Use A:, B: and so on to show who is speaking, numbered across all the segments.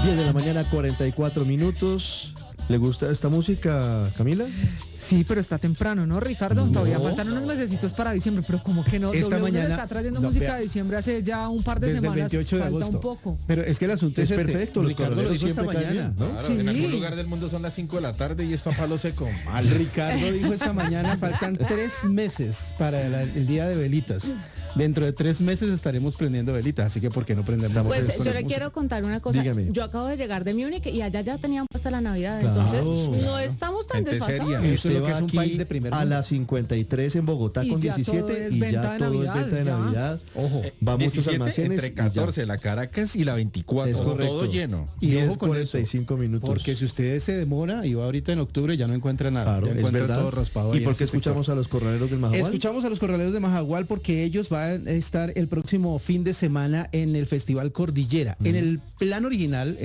A: 10 de la mañana, 44 minutos. ¿Le gusta esta música, Camila?
B: Sí, pero está temprano, ¿no, Ricardo?
A: No.
B: Todavía faltan unos mesecitos para diciembre, pero como que no.
C: Esta
B: W
C: mañana
B: está trayendo
C: no,
B: música
C: vea,
B: de diciembre hace ya un par de
C: desde
B: semanas.
C: el 28 de
B: falta
C: agosto.
B: un poco.
C: Pero es que el asunto
A: Es
C: es
A: perfecto, los
C: Ricardo lo
A: corraleros
C: dijo esta
A: siempre caen
C: mañana.
A: bien, ¿no?
D: Claro, en
B: Sí.
D: algún lugar del mundo son las 5 de la tarde y esto a palo seco.
C: Ricardo dijo esta mañana, faltan 3 meses para el día de velitas. Dentro de 3 meses estaremos prendiendo velitas, así que ¿por qué no prendemos
E: Pues
C: ustedes con
E: yo
C: la
E: le
C: música?
E: quiero contar una cosa.
A: Dígame.
E: Yo acabo de llegar de Múnich y allá ya tenían puesta la Navidad.
A: Claro.
E: Entonces, no estamos tan
D: Gente
E: desfasados.
D: seria.
C: Eso es lo que es un
A: Aquí
C: país de primer
A: a
C: mundo.
A: las 53 en Bogotá
B: Y
A: con
B: ya todo
A: 17
B: es
A: y
B: venta
A: ya
B: de
A: todo es
B: Navidad,
A: venta de
B: ya.
A: Navidad.
C: Ojo,
A: Va a muchos
D: 17
A: almacenes
D: entre
A: y ya.
D: 14, la Caracas y la 24.
A: Es correcto.
D: Todo lleno.
C: Y ojo con eso,
A: 45 minutos.
C: porque si usted se demora y va ahorita en octubre ya no encuentra nada,
A: Claro,
C: ya
A: es
C: encuentra
A: verdad.
C: todo raspado.
A: ¿Y
C: ahí
A: por
C: en
A: qué
C: ese sector.
A: escuchamos a los corraleros del Majagual?
C: Escuchamos a los corraleros de Majagual porque ellos van a estar el próximo fin de semana en el Festival Cordillera. En el plan original,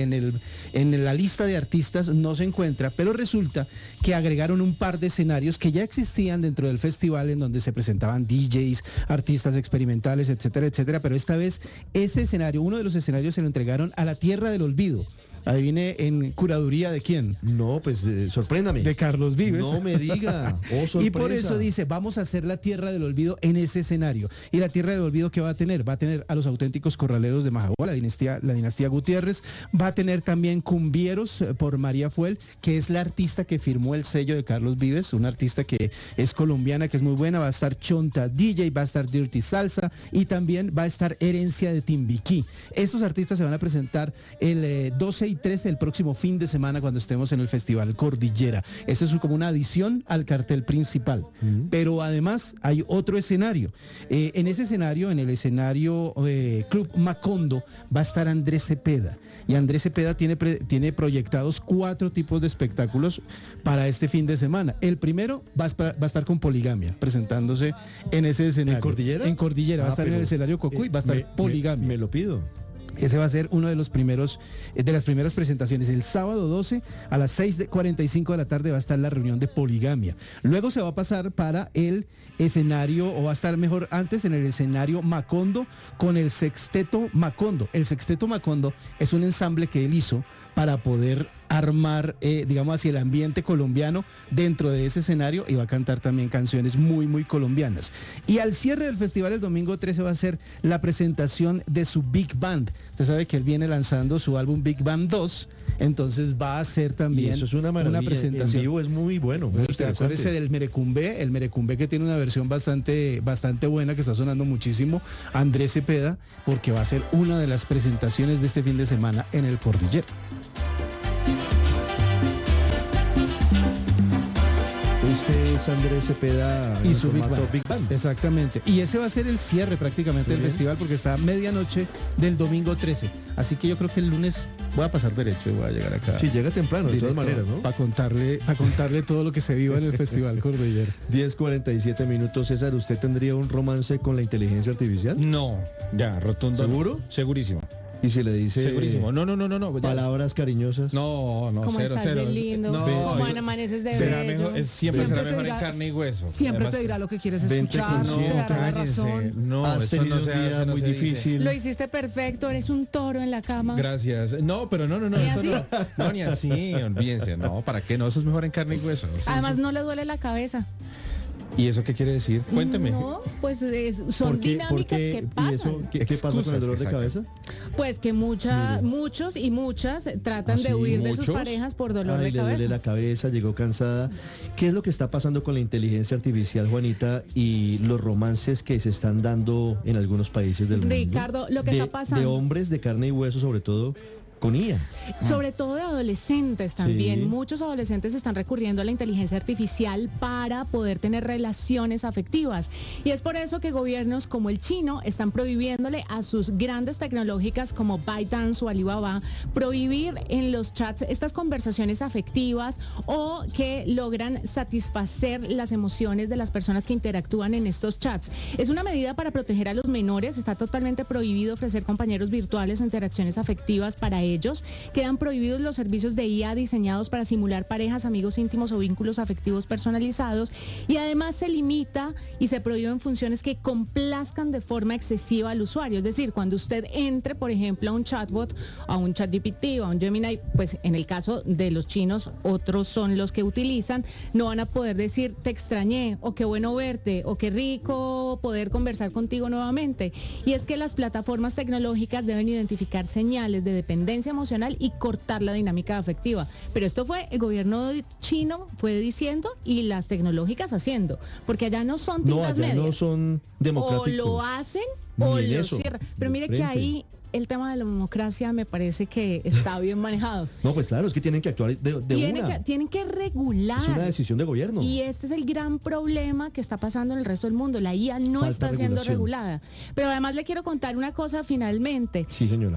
C: en la lista de artistas no se encuentra, pero resulta que agregaron un par de escenarios que ya existían dentro del festival en donde se presentaban DJs, artistas experimentales, etcétera, etcétera, pero esta vez ese escenario, uno de los escenarios se lo entregaron a la Tierra del Olvido. Adivine en curaduría de quién.
A: No, pues sorpréndame.
C: De Carlos Vives.
A: No me diga. Oh,
C: Y por
A: sorpresa.
C: eso dice, vamos a hacer la Tierra del Olvido en ese escenario. Y la Tierra del Olvido, ¿qué va a tener? Va a tener a los auténticos corraleros de Majagual, la dinastía Gutiérrez. Va a tener también Cumbieros por María Fuel, que es la artista que firmó el sello de Carlos Vives, una artista que es colombiana, que es muy buena. Va a estar Chonta DJ, va a estar Dirty Salsa y también va a estar Herencia de Timbiquí. Estos artistas se van a presentar el 12 y 13 del próximo fin de semana cuando estemos en el Festival Cordillera. Eso es como una adición al cartel principal. Pero además hay otro escenario. En ese escenario, en el escenario Club Macondo, va a estar Andrés Cepeda. Y Andrés Cepeda tiene proyectados 4 tipos de espectáculos para este fin de semana. El primero va a estar con Poligamia, presentándose en ese escenario.
A: ¿En Cordillera?
C: En Cordillera, va a estar en el
A: pero,
C: escenario Cocuy, va a estar Poligamia.
A: Me lo pido.
C: Ese va a ser uno de los primeros, de las primeras presentaciones. El sábado 12 a las 6:45 de la tarde va a estar la reunión de Poligamia. Luego se va a pasar para el escenario, o va a estar mejor antes en el escenario Macondo con el Sexteto Macondo. El Sexteto Macondo es un ensamble que él hizo para poder armar, digamos así, el ambiente colombiano dentro de ese escenario, y va a cantar también canciones muy, muy colombianas. Y al cierre del festival, el domingo 13, va a ser la presentación de su Big Band. Usted sabe que él viene lanzando su álbum Big Band 2, entonces va a ser
A: Y
C: también
A: eso es una maravilla.
C: presentación.
A: En vivo es muy bueno. Muy
C: Usted
A: interesante.
C: acuérdese del el Merecumbe que tiene una versión bastante buena, que está sonando muchísimo, Andrés Cepeda, porque va a ser una de las presentaciones de este fin de semana en el Cordillera.
A: Este es Andrés Cepeda
C: Y
A: en
C: su Big
A: formato
C: Band.
A: Big Band.
C: Exactamente. Y ese va a ser el cierre prácticamente del
A: Bien.
C: festival, porque está a medianoche del domingo 13. Así que yo creo que el lunes voy a pasar derecho y voy a llegar acá.
A: Sí, llega temprano, de todas maneras, ¿no?
C: Para contarle todo lo que se viva en el Festival Cordillera.
A: 10:47 minutos. César, ¿usted tendría un romance con la inteligencia artificial?
D: No, ya, rotundo. no.
A: ¿Seguro?
D: Segurísimo.
A: Y si le dice
D: Segurísimo. No. ya.
A: palabras cariñosas.
D: No,
E: ¿Cómo
D: cero,
E: estás
D: cero.
E: de lindo?
D: No,
E: ¿Cómo
D: eso
E: amaneces de
D: será
E: bello?
D: mejor, siempre
B: Siempre
D: será
B: te
D: mejor
B: dirá-
D: en carne y hueso.
B: Siempre
D: Además,
B: te dirá lo que quieres
A: vente
B: escuchar,
A: con
B: te dará la
D: cállese.
B: razón.
D: No,
A: Has
D: eso
A: tenido
D: no
A: un
D: se
A: día
D: hace, no
A: muy
D: se dice.
A: difícil.
E: Lo hiciste perfecto, eres un toro en la cama.
D: Gracias. No, pero no,
E: ¿Y
D: eso
E: así?
D: no, ni así, olvídense. No, ¿para qué? No, eso es mejor en carne y hueso. Eso
E: Además,
D: es-
E: no le duele la cabeza.
D: ¿Y eso qué quiere decir? Cuénteme.
E: No, pues son
A: ¿Por qué?
E: dinámicas que
A: ¿Y
E: pasan.
A: eso qué pasa con el
D: Excusas
A: dolor
D: que
A: de
D: sacan.
A: cabeza?
E: Pues que muchos y muchas tratan
A: ¿Ah,
E: de
A: sí?
E: huir de sus
D: ¿Muchos?
E: parejas por dolor
A: Ay,
E: de
A: le
E: cabeza.
A: duele la cabeza, llegó cansada. ¿Qué es lo que está pasando con la inteligencia artificial, Juanita, y los romances que se están dando en algunos países del mundo?
E: Ricardo, lo que
A: de,
E: está pasando-
A: de hombres de carne y hueso, sobre todo, con IA.
E: Sobre todo de adolescentes también.
A: Sí.
E: Muchos adolescentes están recurriendo a la inteligencia artificial para poder tener relaciones afectivas. Y es por eso que gobiernos como el chino están prohibiéndole a sus grandes tecnológicas como ByteDance o Alibaba prohibir en los chats estas conversaciones afectivas o que logran satisfacer las emociones de las personas que interactúan en estos chats. Es una medida para proteger a los menores. Está totalmente prohibido ofrecer compañeros virtuales o interacciones afectivas para ellos. ellos. Quedan prohibidos los servicios de IA diseñados para simular parejas, amigos íntimos o vínculos afectivos personalizados. Y además se limita y se prohíben funciones que complazcan de forma excesiva al usuario. Es decir, cuando usted entre, por ejemplo, a un chatbot, a un ChatGPT o a un Gemini, pues en el caso de los chinos, otros son los que utilizan, no van a poder decir te extrañé o qué bueno verte o qué rico poder conversar contigo nuevamente. Y es que las plataformas tecnológicas deben identificar señales de dependencia emocional y cortar la dinámica afectiva. Pero esto fue el gobierno chino fue diciendo y las tecnológicas haciendo, porque allá no son tintas medias.
A: No son democráticos.
E: O lo hacen o
A: Ni
E: lo
A: eso,
E: cierran. Pero mire
A: de
E: que
A: frente.
E: ahí el tema de la democracia me parece que está bien manejado.
A: No, pues claro, es que tienen que actuar
E: Tienen que regular.
A: Es una decisión de gobierno.
E: Y este es el gran problema que está pasando en el resto del mundo. La IA no
A: Falta
E: está siendo
A: regulación.
E: regulada. Pero además le quiero contar una cosa finalmente.
A: Sí, señora.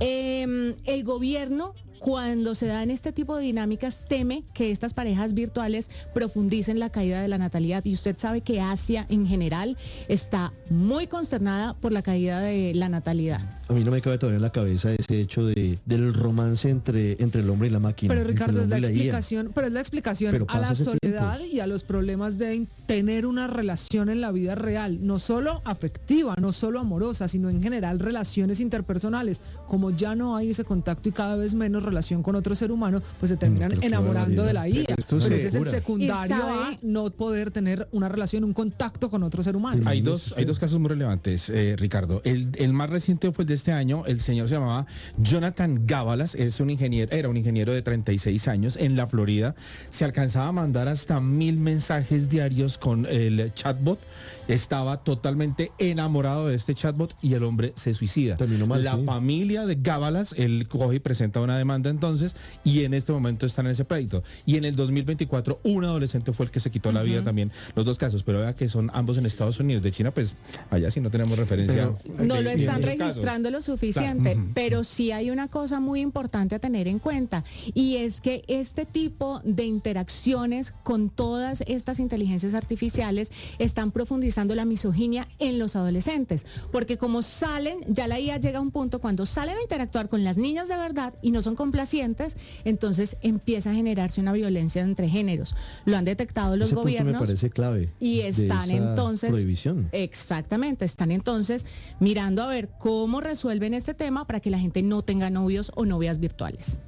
E: El gobierno, cuando se dan este tipo de dinámicas, teme que estas parejas virtuales profundicen la caída de la natalidad. Y usted sabe que Asia en general está muy consternada por la caída de la natalidad.
A: A mí no me cabe todavía en la cabeza ese hecho del romance entre el hombre y la máquina.
B: Pero Ricardo,
A: entre el
B: es la
A: hombre y IA.
B: explicación, pero es la explicación
A: Pero
B: a la
A: pasa hace
B: soledad
A: tiempos.
B: y a los problemas de tener una relación en la vida real, no solo afectiva, no solo amorosa, sino en general relaciones interpersonales. Como ya no hay ese contacto y cada vez menos relación con otro ser humano, pues se terminan
A: pero qué
B: enamorando de la
A: barbaridad.
B: IA.
C: Esto
B: Pero
C: se
B: ese es el
A: cura.
B: secundario
E: Y sabe-
B: a no poder tener una relación, un contacto con otro ser humano.
D: Hay dos casos muy relevantes, Ricardo. El más reciente fue el de este año. El señor se llamaba Jonathan Gábalas, era un ingeniero de 36 años en la Florida. Se alcanzaba a mandar hasta 1000 mensajes diarios con el chatbot. Estaba totalmente enamorado de este chatbot y el hombre se suicida.
A: Terminó mal,
D: La
A: sí.
D: familia de Gábalas, él coge y presenta una demanda entonces y en este momento están en ese pleito. Y en el 2024 un adolescente fue el que se quitó la vida también. Los dos casos, pero vea que son ambos en Estados Unidos. De China, pues allá sí no tenemos referencia.
E: No lo están
D: de casos.
E: registrando lo suficiente,
D: Claro.
E: pero sí hay una cosa muy importante a tener en cuenta y es que este tipo de interacciones con todas estas inteligencias artificiales están profundizando la misoginia en los adolescentes, porque como salen, ya la IA llega a un punto cuando salen a interactuar con las niñas de verdad y no son complacientes, entonces empieza a generarse una violencia entre géneros. Lo han detectado los
A: Ese punto
E: gobiernos.
A: me parece clave.
E: Y
A: de
E: están
A: esa
E: entonces,
A: prohibición.
E: exactamente, están entonces mirando a ver cómo resuelven este tema para que la gente no tenga novios o novias virtuales.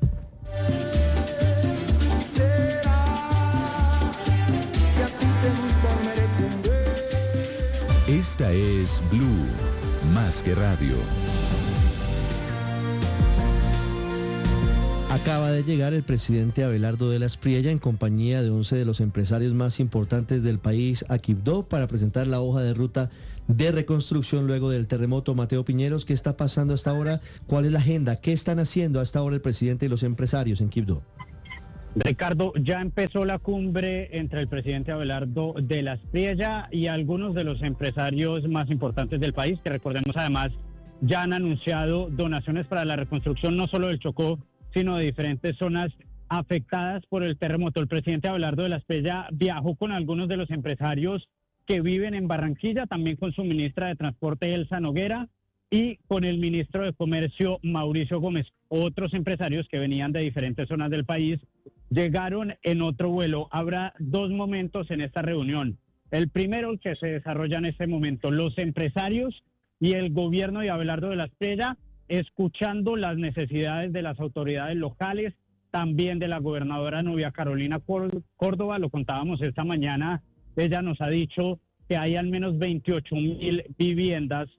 F: Esta es Blue, más que radio.
A: Acaba de llegar el presidente Abelardo de la Espriella en compañía de 11 de los empresarios más importantes del país a Quibdó para presentar la hoja de ruta de reconstrucción luego del terremoto. Mateo Piñeros, ¿qué está pasando hasta ahora? ¿Cuál es la agenda? ¿Qué están haciendo hasta ahora el presidente y los empresarios en Quibdó?
G: Ricardo, ya empezó la cumbre entre el presidente Abelardo de la Espriella y algunos de los empresarios más importantes del país, que recordemos además ya han anunciado donaciones para la reconstrucción no solo del Chocó, sino de diferentes zonas afectadas por el terremoto. El presidente Abelardo de la Espriella viajó con algunos de los empresarios que viven en Barranquilla, también con su ministra de Transporte, Elsa Noguera, y con el ministro de Comercio, Mauricio Gómez. Otros empresarios que venían de diferentes zonas del país llegaron en otro vuelo. Habrá dos momentos en esta reunión. El primero, que se desarrolla en este momento, los empresarios y el gobierno de Abelardo de la Espriella, escuchando las necesidades de las autoridades locales, también de la gobernadora Nubia Carolina Córdoba. Lo contábamos esta mañana, ella nos ha dicho que hay al menos 28,000 viviendas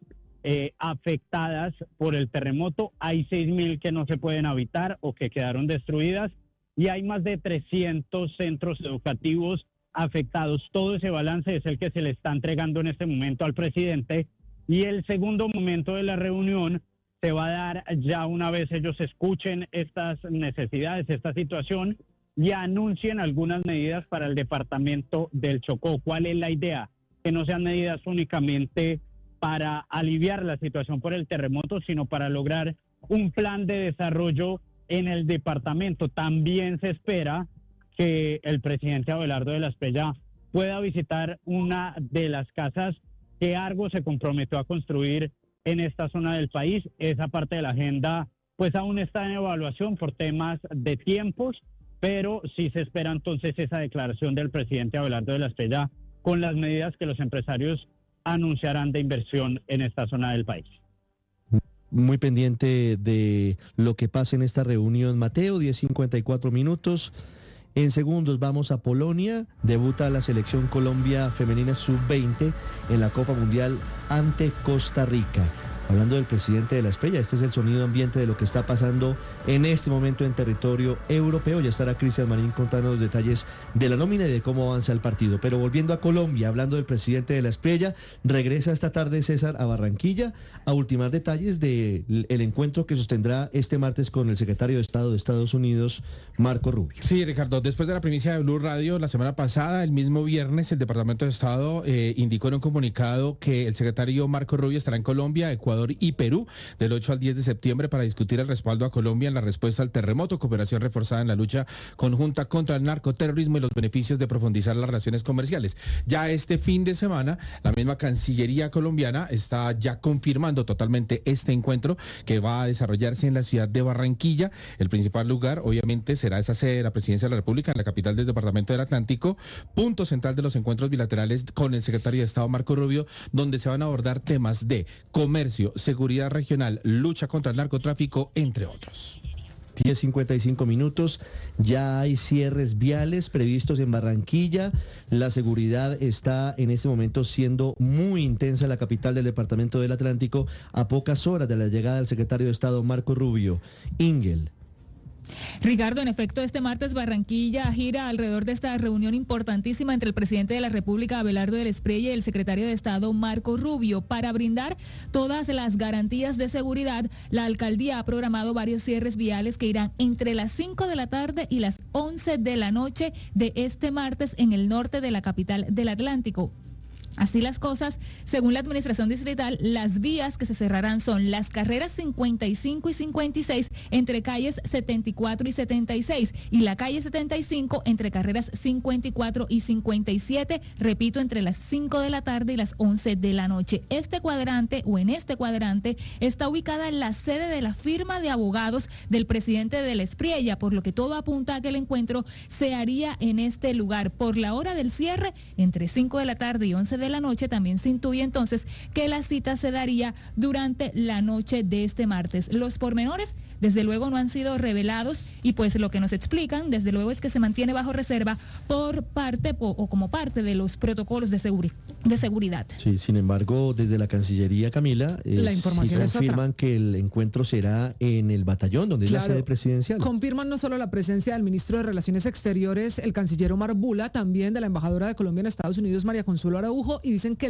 G: afectadas por el terremoto, hay 6,000 que no se pueden habitar o que quedaron destruidas y hay más de 300 centros educativos afectados. Todo ese balance es el que se le está entregando en este momento al presidente y el segundo momento de la reunión se va a dar ya una vez ellos escuchen estas necesidades, esta situación y anuncien algunas medidas para el departamento del Chocó. ¿Cuál es la idea? Que no sean medidas únicamente para aliviar la situación por el terremoto, sino para lograr un plan de desarrollo en el departamento. También se espera que el presidente Abelardo de la Espriella pueda visitar una de las casas que Argos se comprometió a construir en esta zona del país. Esa parte de la agenda pues aún está en evaluación por temas de tiempos, pero sí se espera entonces esa declaración del presidente Abelardo de la Espriella con las medidas que los empresarios anunciarán de inversión en esta zona del país.
A: Muy pendiente de lo que pase en esta reunión. Mateo, 10:54 minutos. En segundos vamos a Polonia. Debuta la selección Colombia femenina sub-20 en la Copa Mundial ante Costa Rica. Hablando del presidente de la Espriella, este es el sonido ambiente de lo que está pasando en este momento en territorio europeo. Ya estará Cristian Marín contando los detalles de la nómina y de cómo avanza el partido. Pero volviendo a Colombia, hablando del presidente de la Espriella, regresa esta tarde César a Barranquilla a ultimar detalles del encuentro que sostendrá este martes con el secretario de Estado de Estados Unidos, Marco Rubio.
D: Sí, Ricardo, después de la primicia de Blue Radio la semana pasada, el mismo viernes, el Departamento de Estado indicó en un comunicado que el secretario Marco Rubio estará en Colombia, Ecuador y Perú del 8 al 10 de septiembre para discutir el respaldo a Colombia en la respuesta al terremoto, cooperación reforzada en la lucha conjunta contra el narcoterrorismo y los beneficios de profundizar las relaciones comerciales. Ya este fin de semana, la misma Cancillería colombiana está ya confirmando totalmente este encuentro que va a desarrollarse en la ciudad de Barranquilla. El principal lugar, obviamente, será esa sede de la Presidencia de la República en la capital del Departamento del Atlántico, punto central de los encuentros bilaterales con el secretario de Estado Marco Rubio, donde se van a abordar temas de comercio, seguridad regional, lucha contra el narcotráfico, entre otros.
A: 10:55 minutos, ya hay cierres viales previstos en Barranquilla. La seguridad está en este momento siendo muy intensa en la capital del Departamento del Atlántico a pocas horas de la llegada del secretario de Estado Marco Rubio. Ingel.
H: Ricardo, en efecto, este martes Barranquilla gira alrededor de esta reunión importantísima entre el presidente de la República, Abelardo de la Espriella, y el secretario de Estado, Marco Rubio. Para brindar todas las garantías de seguridad, la alcaldía ha programado varios cierres viales que irán entre las 5 de la tarde y las 11 de la noche de este martes en el norte de la capital del Atlántico. Así las cosas, según la administración distrital, las vías que se cerrarán son las carreras 55 y 56 entre calles 74 y 76 y la calle 75 entre carreras 54 y 57, repito, entre las 5 de la tarde y las 11 de la noche. En este cuadrante está ubicada la sede de la firma de abogados del presidente de la Espriella, por lo que todo apunta a que el encuentro se haría en este lugar. Por la hora del cierre, entre 5 de la tarde y 11 de la noche, también se intuye entonces que la cita se daría durante la noche de este martes. Los pormenores, desde luego, no han sido revelados y pues lo que nos explican, desde luego, es que se mantiene bajo reserva por parte o como parte de los protocolos de seguridad.
A: Sí, sin embargo, desde la Cancillería, Camila,
B: la información
A: sí confirman que el encuentro será en el batallón, donde es la sede presidencial.
B: Confirman no solo la presencia del ministro de Relaciones Exteriores, el canciller Omar Bula, también de la embajadora de Colombia en Estados Unidos, María Consuelo Araujo, y dicen que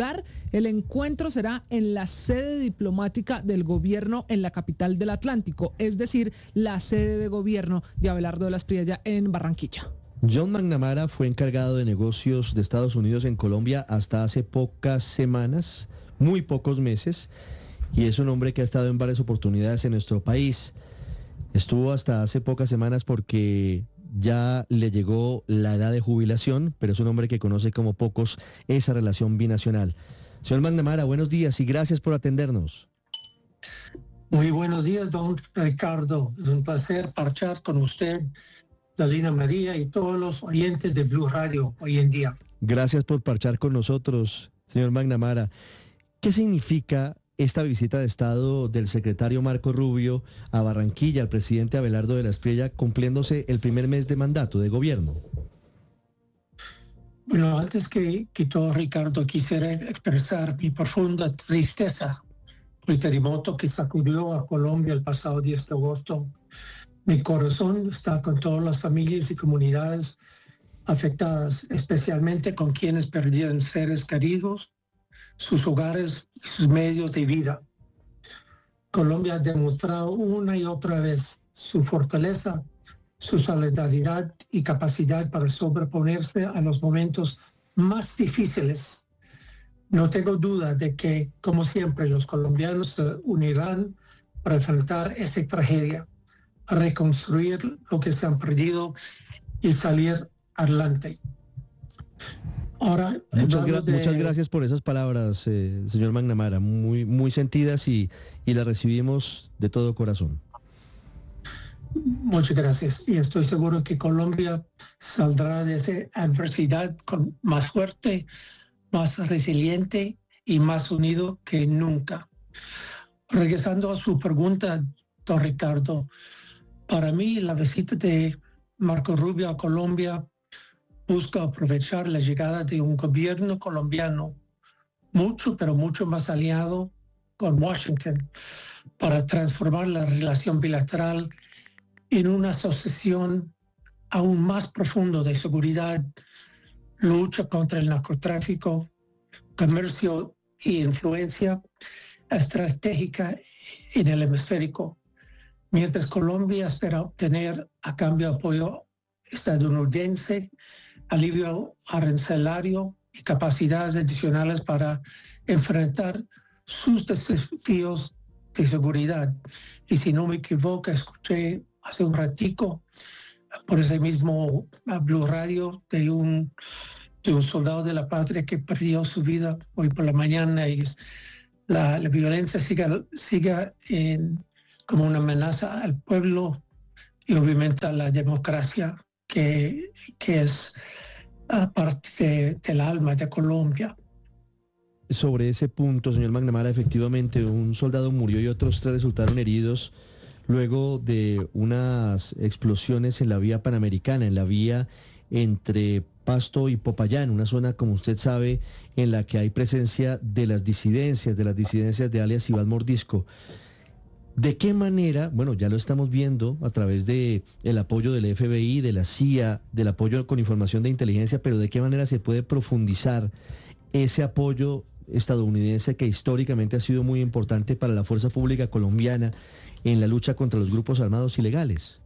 B: el encuentro será en la sede diplomática del gobierno en la capital del Atlántico, es decir, la sede de gobierno de Abelardo de la Espriella en Barranquilla.
A: John McNamara fue encargado de negocios de Estados Unidos en Colombia hasta hace pocas semanas, muy pocos meses, y es un hombre que ha estado en varias oportunidades en nuestro país. Estuvo hasta hace pocas semanas porque ya le llegó la edad de jubilación, pero es un hombre que conoce como pocos esa relación binacional. Señor McNamara, buenos días y gracias por atendernos.
I: Muy buenos días, don Ricardo. Es un placer parchar con usted, Dalina María y todos los oyentes de Blue Radio hoy en día.
A: Gracias por parchar con nosotros, señor McNamara. ¿Qué significa esta visita de Estado del secretario Marco Rubio a Barranquilla, al presidente Abelardo de la Espriella, cumpliéndose el primer mes de mandato de gobierno?
I: Bueno, antes que todo, Ricardo, quisiera expresar mi profunda tristeza por el terremoto que sacudió a Colombia el pasado 10 de agosto. Mi corazón está con todas las familias y comunidades afectadas, especialmente con quienes perdieron seres queridos, sus hogares y sus medios de vida. Colombia ha demostrado una y otra vez su fortaleza, su solidaridad y capacidad para sobreponerse a los momentos más difíciles. No tengo duda de que, como siempre, los colombianos se unirán para enfrentar esa tragedia, a reconstruir lo que se han perdido y salir adelante. Ahora,
A: muchas gracias por esas palabras, señor McNamara, muy sentidas y las recibimos de todo corazón.
I: Muchas gracias. Y estoy seguro que Colombia saldrá de esa adversidad con más fuerte, más resiliente y más unido que nunca. Regresando a su pregunta, don Ricardo, para mí la visita de Marco Rubio a Colombia busca aprovechar la llegada de un gobierno colombiano pero mucho más aliado con Washington para transformar la relación bilateral en una asociación aún más profundo de seguridad, lucha contra el narcotráfico, comercio e influencia estratégica en el hemisférico, mientras Colombia espera obtener a cambio apoyo estadounidense, alivio arancelario y capacidades adicionales para enfrentar sus desafíos de seguridad. Y si no me equivoco, escuché hace un ratico por ese mismo Blue Radio de un soldado de la patria que perdió su vida hoy por la mañana, y la violencia siga como una amenaza al pueblo y obviamente a la democracia que es parte del alma de Colombia.
A: Sobre ese punto, señor McNamara, efectivamente un soldado murió y otros 3 resultaron heridos luego de unas explosiones en la vía panamericana, en la vía entre Pasto y Popayán, una zona, como usted sabe, en la que hay presencia de las disidencias de alias Iván Mordisco. ¿De qué manera, bueno, ya lo estamos viendo a través de el apoyo del FBI, de la CIA, del apoyo con información de inteligencia, pero de qué manera se puede profundizar ese apoyo estadounidense que históricamente ha sido muy importante para la fuerza pública colombiana en la lucha contra los grupos armados ilegales?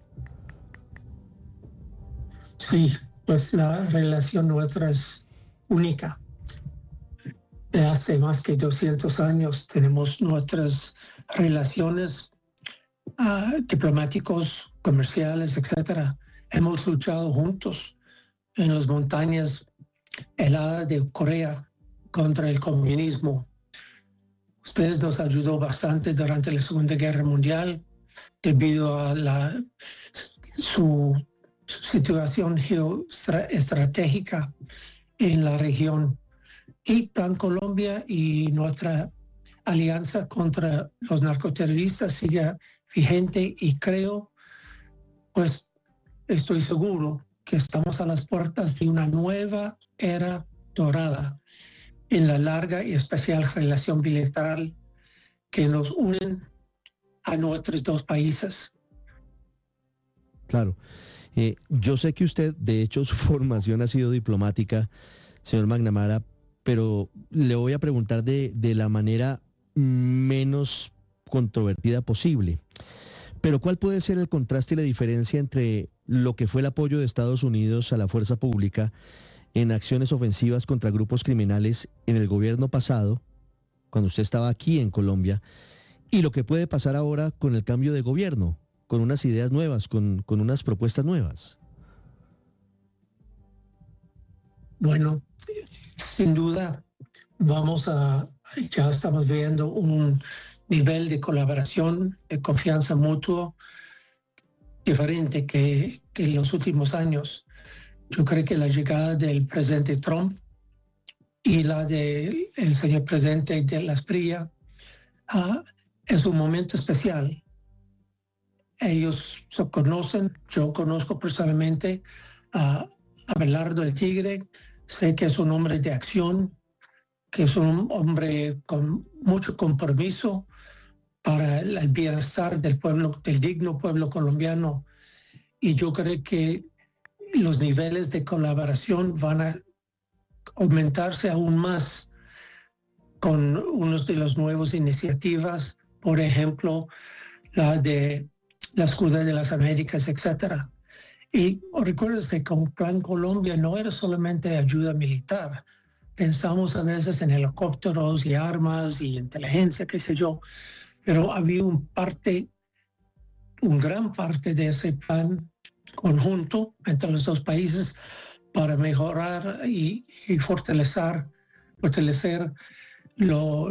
I: Sí, pues la relación nuestra es única. De hace más que 200 años tenemos nuestras relaciones diplomáticos, comerciales, etcétera. Hemos luchado juntos en las montañas heladas de Corea contra el comunismo. Ustedes nos ayudó bastante durante la Segunda Guerra Mundial debido a su situación geoestratégica en la región. Y Plan Colombia y nuestra alianza contra los narcoterroristas sigue vigente, y estoy seguro que estamos a las puertas de una nueva era dorada en la larga y especial relación bilateral que nos unen a nuestros 2 países.
A: Claro. Yo sé que usted, de hecho, su formación ha sido diplomática, señor McNamara, pero le voy a preguntar de la manera menos controvertida posible. Pero ¿cuál puede ser el contraste y la diferencia entre lo que fue el apoyo de Estados Unidos a la fuerza pública en acciones ofensivas contra grupos criminales en el gobierno pasado, cuando usted estaba aquí en Colombia, y lo que puede pasar ahora con el cambio de gobierno, con unas ideas nuevas, con unas propuestas nuevas?
I: Bueno, sin duda ya estamos viendo un nivel de colaboración, de confianza mutua diferente que en los últimos años. Yo creo que la llegada del presidente Trump y la del señor presidente de la Espriella es un momento especial. Ellos se conocen, yo conozco personalmente a Abelardo el Tigre, sé que es un hombre de acción, que es un hombre con mucho compromiso para el bienestar del pueblo, del digno pueblo colombiano, y yo creo que los niveles de colaboración van a aumentarse aún más con unos de las nuevas iniciativas, por ejemplo, la de la Escuela de las Américas, etcétera. Y recuérdese, con Plan Colombia no era solamente ayuda militar. Pensamos a veces en helicópteros y armas y inteligencia, qué sé yo, pero había un gran parte de ese plan conjunto entre los 2 países para mejorar y fortalecer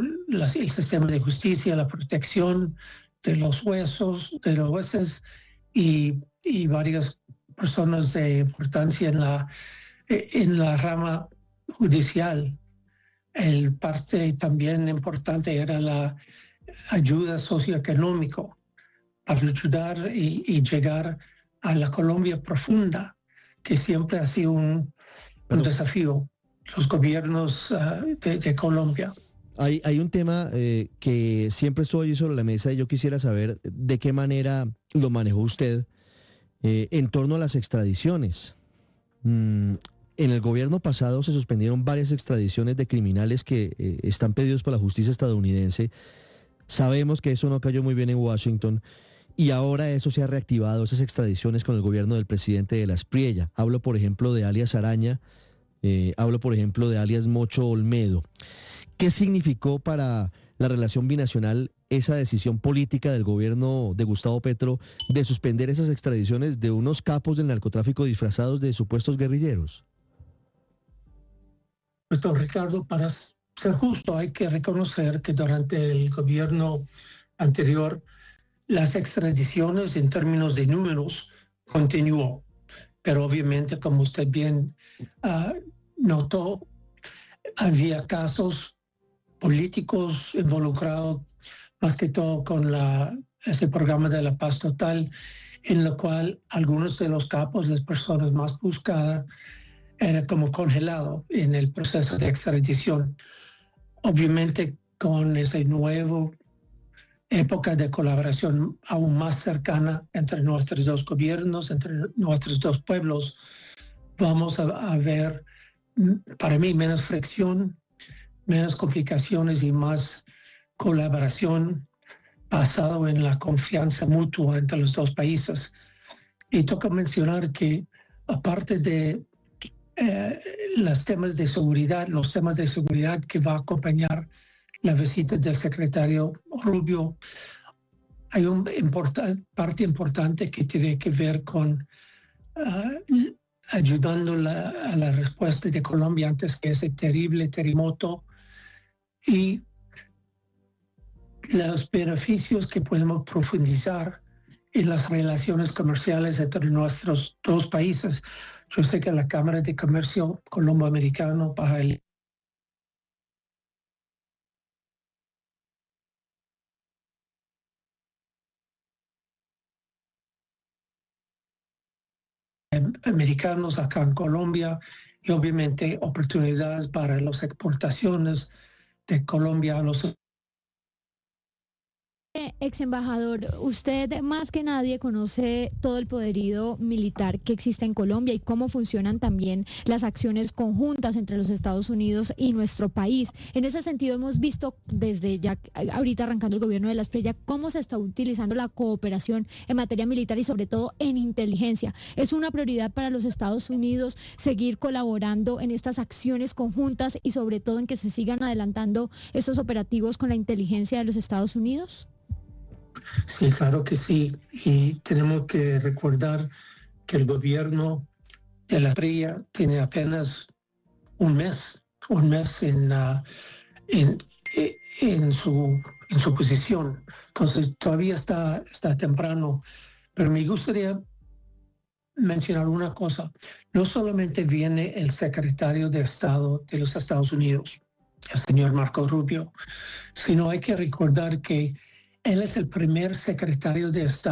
I: el sistema de justicia, la protección de los huesos, de los jueces y varias personas de importancia en la rama judicial. El parte también importante era la ayuda socioeconómica para ayudar y llegar a la Colombia profunda, que siempre ha sido un desafío, los gobiernos de Colombia.
A: Hay un tema que siempre estuvo allí sobre la mesa y yo quisiera saber de qué manera lo manejó usted en torno a las extradiciones. En el gobierno pasado se suspendieron varias extradiciones de criminales que están pedidos por la justicia estadounidense. Sabemos que eso no cayó muy bien en Washington y ahora eso se ha reactivado, esas extradiciones con el gobierno del presidente de la Espriella. Hablo, por ejemplo, de alias Araña, hablo, por ejemplo, de alias Mocho Olmedo. ¿Qué significó para la relación binacional esa decisión política del gobierno de Gustavo Petro de suspender esas extradiciones de unos capos del narcotráfico disfrazados de supuestos guerrilleros?
I: Pues, don Ricardo, para ser justo, hay que reconocer que durante el gobierno anterior las extradiciones en términos de números continuó, pero obviamente, como usted bien notó, había casos políticos involucrados, más que todo con ese programa de la paz total, en lo cual algunos de los capos, las personas más buscadas, era como congelado en el proceso de extradición. Obviamente, con esa nueva época de colaboración aún más cercana entre nuestros dos gobiernos, entre nuestros dos pueblos, vamos a ver, para mí, menos fricción, menos complicaciones y más colaboración basado en la confianza mutua entre los dos países. Y toca mencionar que, aparte de los temas de seguridad que va a acompañar la visita del secretario Rubio, hay una parte importante que tiene que ver con ayudando a la respuesta de Colombia antes que ese terrible terremoto y los beneficios que podemos profundizar en las relaciones comerciales entre nuestros dos países. Yo sé que la Cámara de Comercio Colombo-Americano para el americanos acá en Colombia y obviamente oportunidades para las exportaciones de Colombia a los
J: Ex embajador, usted más que nadie conoce todo el poderío militar que existe en Colombia y cómo funcionan también las acciones conjuntas entre los Estados Unidos y nuestro país. En ese sentido hemos visto desde ya ahorita arrancando el gobierno de la Espriella cómo se está utilizando la cooperación en materia militar y sobre todo en inteligencia. ¿Es una prioridad para los Estados Unidos seguir colaborando en estas acciones conjuntas y sobre todo en que se sigan adelantando estos operativos con la inteligencia de los Estados Unidos?
I: Sí, claro que sí. Y tenemos que recordar que el gobierno de la Espriella tiene apenas un mes en su posición. Entonces todavía está temprano. Pero me gustaría mencionar una cosa. No solamente viene el secretario de Estado de los Estados Unidos, el señor Marco Rubio, sino hay que recordar que él es el primer secretario de Estado